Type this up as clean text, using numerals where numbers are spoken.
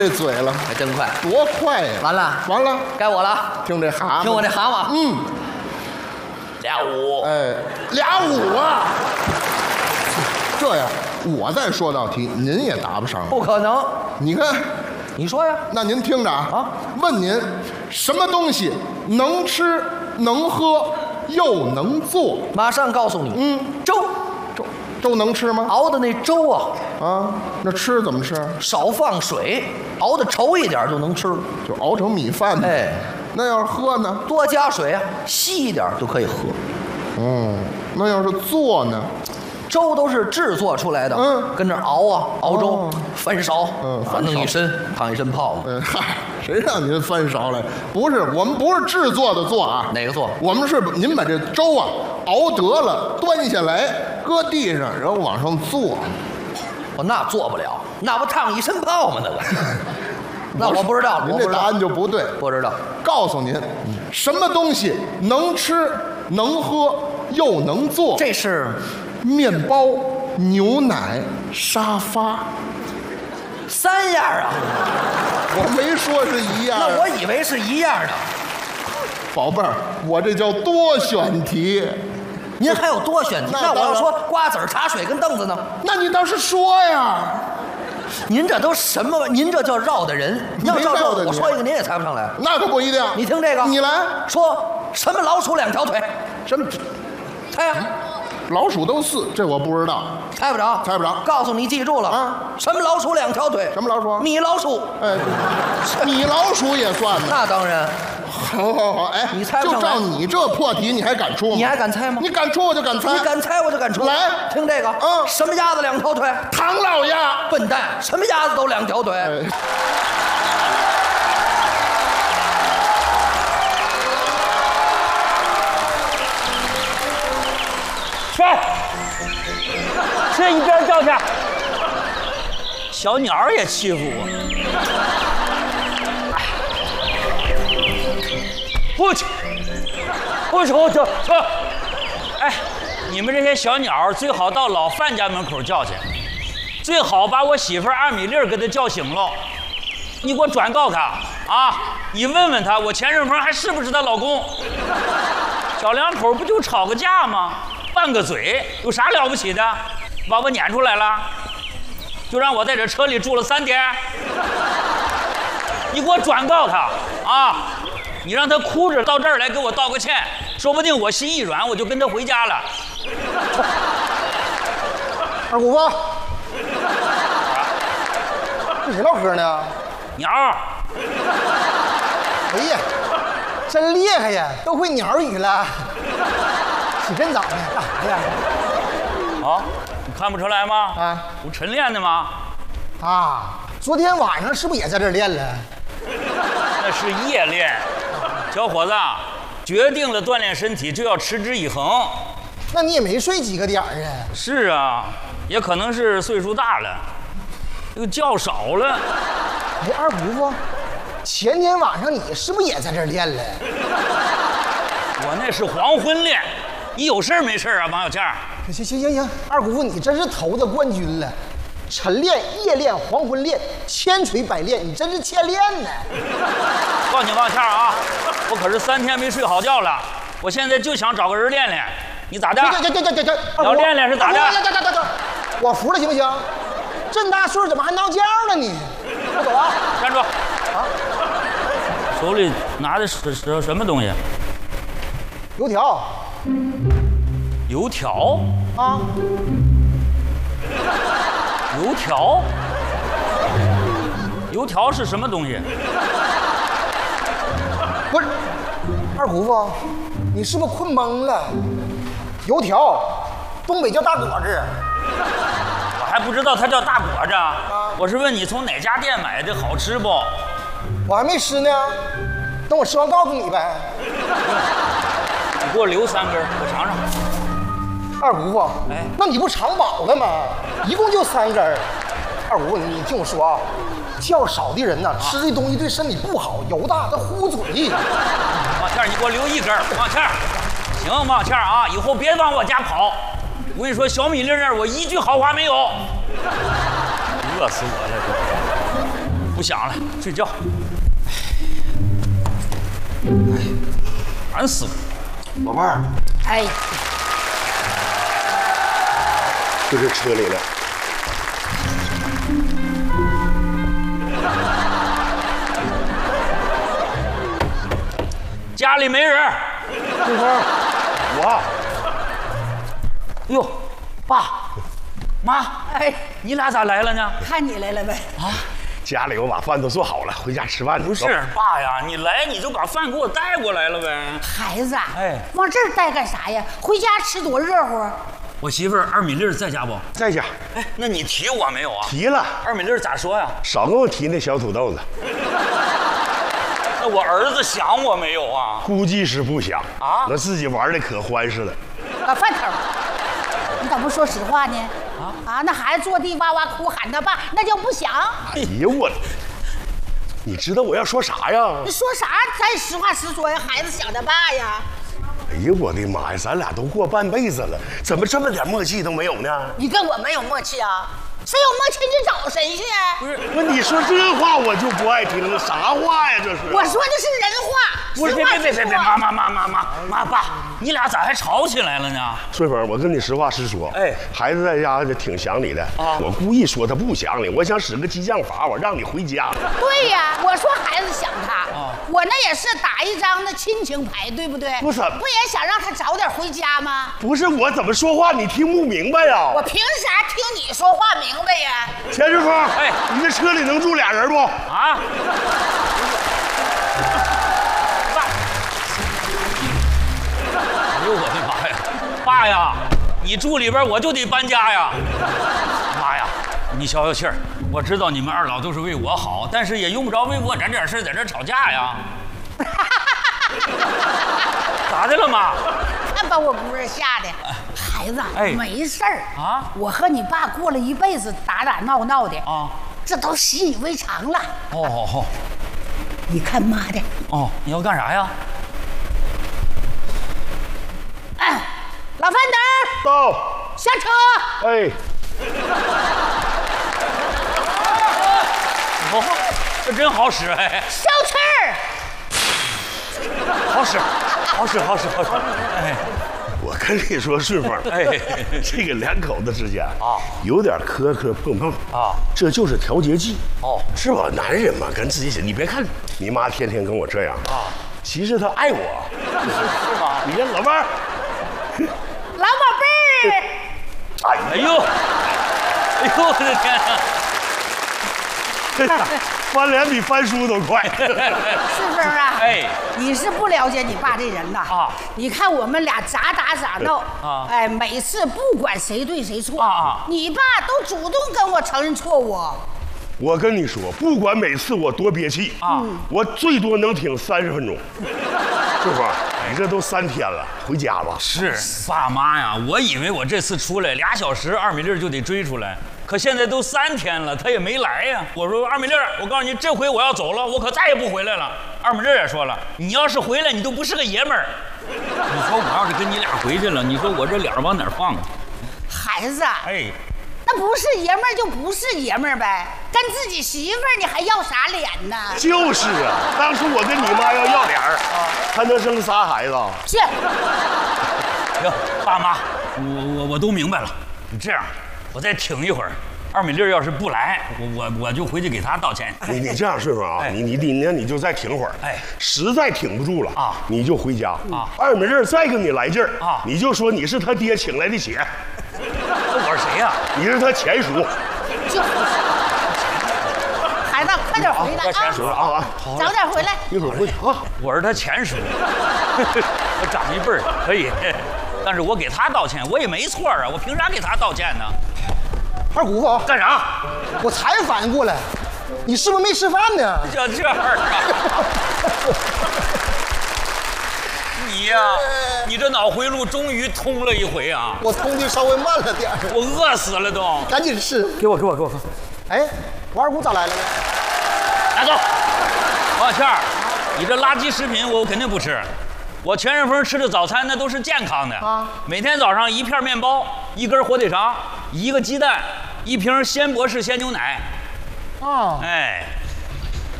这嘴了， 还真快， 多快呀！ 完了， 完了， 该我了。 听这蛤蟆， 听我这蛤蟆， 嗯， 俩五， 哎，俩五啊！这样，我再说道题，您也答不上。 不可能。 你看， 你说呀？ 那您听着啊，问您什么东西能吃能喝又能做？ 马上告诉你。粥， 粥能吃吗？ 熬的那粥啊， 啊，那吃怎么吃？ 少放水，熬的稠一点就能吃了。 就熬成米饭呗。 哎， 那要是喝呢？ 多加水啊，稀一点就可以喝。 那要是做呢？ 粥都是制作出来的，跟这熬啊，熬粥，翻勺， 翻勺弄一身，烫一身泡子。 嗨，谁让您翻勺来？不是，我们不是制作的做啊。 哪个做？ 我们是您把这粥啊熬得了，端下来，搁地上，然后往上做。 哦，那做不了，那不烫一身泡吗？那个，那我不知道， 您这答案就不对。 不知道。 告诉您，什么东西能吃能喝又能做？ 这是面包、牛奶、沙发。 3样啊！ 我没说是一样。 那我以为是一样的。 宝贝儿，我这叫多选题。 您还有多选题？那我要说瓜子儿、茶水跟凳子呢？ 那你倒是说呀！ 您这都什么？您这叫绕的人。要照这个，我说一个您也猜不上来。 那可不一定。 你听这个， 你来说什么老鼠2条腿？ 什么？ 猜呀！ 老鼠都4，这我不知道。 猜不着， 猜不着。 告诉你，记住了啊！什么老鼠2条腿？ 什么老鼠？ 米老鼠。 哎，米老鼠也算呢。 那当然。 好，哎， 你猜不上来。 就照你这破题，你还敢出吗？ 你还敢猜吗？ 你敢出我就敢猜。 你敢猜我就敢出。 来， 听这个。什么鸭子2条腿？ 唐老鸭。 笨蛋，什么鸭子都2条腿。 去一边叫去！小鸟也欺负我。不去，不去，去！哎，你们这些小鸟最好到老范家门口叫去，最好把我媳妇2米粒给她叫醒了。你给我转告她啊！你问问她，我钱顺风还是不是她老公？小两口不就吵个架吗？拌个嘴，有啥了不起的？把我撵出来了，就让我在这车里住了3天。你给我转告他啊！你让他哭着到这儿来给我道个歉，说不定我心一软，我就跟他回家了。 二姑父，跟谁唠嗑呢？ 鸟。 哎呀，真厉害呀，都会鸟语了。起真早呢，干啥呀？ 啊，你看不出来吗？ 啊， 不晨练的吗？ 啊，昨天晚上是不是也在这儿练了？ 那是夜练。小伙子，决定了锻炼身体就要持之以恒。 那你也没睡几个点儿啊？ 是啊，也可能是岁数大了，这个觉少了。 哎，二姑父，前天晚上你是不是也在这儿练了？ 我那是黄昏练。你有事没事啊，王小倩？ 行，二姑父你真是头子冠军了，晨练、夜练、黄昏练，千锤百炼，你真是欠练呢。 告诉你王小倩啊，我可是3天没睡好觉了，我现在就想找个人练练，你咋的？ 这， 要练练是咋的？ 我服了行不行？这么大岁数怎么还闹觉呢你？快走啊！ 站住！啊！手里拿的是什么东西？ 油条。 油条啊！ 油条？油条是什么东西？ 不是，二姑父，你是不是困懵了？油条，东北叫大果子。 我还不知道它叫大果子。我是问你从哪家店买的，好吃不？ 我还没吃呢，等我吃完告诉你呗。 你给我留3根，我尝尝。 二姑父，哎，那你不尝饱了吗？一共就3根。二姑父，你听我说啊，觉少的人呢，吃这东西对身体不好，油大它糊嘴。 王倩，你给我留1根。王倩，行，王倩啊，以后别往我家跑。我跟你说，小米粒那儿我一句好话没有。饿死我了！ 不想了，睡觉。哎，烦死了。 老伴儿， 哎， 就这车里了。 家里没人。 翠芳，我。 哟，爸，妈， 哎， 你俩咋来了呢？ 看你来了呗。 家里我把饭都做好了，回家吃饭去。 不是，爸呀，你来你就把饭给我带过来了呗。 孩子， 哎， 往这儿带干啥呀？回家吃多热乎。 我媳妇儿二米粒在家不？ 在家。 哎，那你提我没有啊？ 提了。 二米粒咋说呀？ 少跟我提那小土豆子。 那我儿子想我没有啊？ 估计是不想啊。 那自己玩的可欢实了。 老饭头，你咋不说实话呢？那孩子坐地哇哇哭喊他爸，那叫不想。 哎呀我，你知道我要说啥呀？ 你说啥？咱实话实说呀，孩子想他爸呀。 哎呀我的妈呀，咱俩都过半辈子了，怎么这么点默契都没有呢？ 你跟我没有默契啊？谁有默契你找谁去？ 不是你说这话我就不爱听了，啥话呀这是？ 我说的是人话。 不是，别，妈爸，你俩咋还吵起来了呢？ 顺风，我跟你实话实说， 哎， 孩子在家就挺想你的啊。我故意说他不想你，我想使个激将法，我让你回家。 对呀，我说孩子想他，我那也是打一张那亲情牌，对不对？ 不是， 不也想让他早点回家吗？ 不是我怎么说话你听不明白呀？ 我凭啥听你说话明白呀？ 钱师傅， 哎， 你这车里能住俩人不？ 啊？哎呦我的妈呀！爸呀，你住里边我就得搬家呀！妈呀，你消消气儿，我知道你们二老都是为我好，但是也用不着为我点事在这吵架呀。咋的了妈？ 看把我姑儿吓的。孩子， 哎， 没事儿啊。 我和你爸过了一辈子打打闹闹的啊， 这都习以为常了。 哦， 你看妈的。 哦，你要干啥呀？ 老范等到， 下车。 哎， 哦，这真好使哎！ 消气儿。 好使。哎， 我跟你说，顺风， 哎， 这个两口子之间啊，有点磕磕碰碰啊， 这就是调节剂哦， 是吧？男人嘛，跟自己想，你别看你妈天天跟我这样啊，其实她爱我， 是吗？ 你看老伴儿。 老宝贝儿， 哎呦，我的天啊！ 翻脸比翻书都快。 顺风啊， 哎， 你是不了解你爸这人呐啊！ 你看我们俩咋打咋闹啊！ 哎，每次不管谁对谁错啊， 你爸都主动跟我承认错误。 我跟你说，不管每次我多憋气啊，我最多能挺30分钟。顺风，你这都3天了，回家吧。 是爸妈呀，我以为我这次出来2小时，二米粒就得追出来，可现在都3天了，他也没来呀。我说二米粒，我告诉你，这回我要走了，我可再也不回来了。二米粒也说了，你要是回来，你都不是个爷们儿。你说我要是跟你俩回去了，你说我这脸往哪儿放啊？ 孩子， 哎。 那不是爷们儿就不是爷们儿呗，跟自己媳妇儿你还要啥脸呢？ 就是啊，当初我跟你妈要脸儿，还能生仨孩子？ 是。 行，爸妈，我都明白了。你这样，我再挺一会儿。二米粒要是不来，我就回去给他道歉。 你这样顺风啊，你就再挺会儿。 哎， 实在挺不住了啊， 你就回家啊。 二米粒再跟你来劲儿啊， 你就说你是他爹请来的血。 我是谁呀？ 你是他前叔。 孩子，快点回来啊！ 前叔啊， 早点回来。 一会儿回去啊。 我是他前叔，我长一辈儿可以，但是我给他道歉，我也没错啊，我凭啥给他道歉呢？ 二姑父， 干啥？ 我才反应过来，你是不是没吃饭呢？ 就这样啊！你呀，你这脑回路终于通了一回啊！ 我通的稍微慢了点儿， 我饿死了都。 赶紧吃。 给我。 哎，我二姑咋来了呢？ 拿走。王小倩儿，你这垃圾食品我肯定不吃。我全顺风吃的早餐那都是健康的啊，每天早上1片面包，1根火腿肠，1个鸡蛋，1瓶鲜博士鲜牛奶。 啊， 哎。